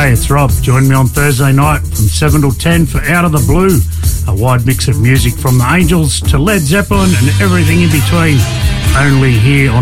Hey, it's Rob. Join me on Thursday night from 7 till 10 for Out of the Blue, a wide mix of music from the Angels to Led Zeppelin and everything in between, only here on